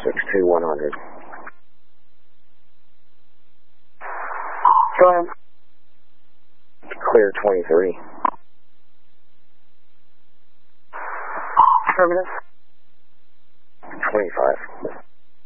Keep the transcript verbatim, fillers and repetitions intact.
six two one hundred. Go ahead. Clear twenty-three. Affirmative. twenty-five.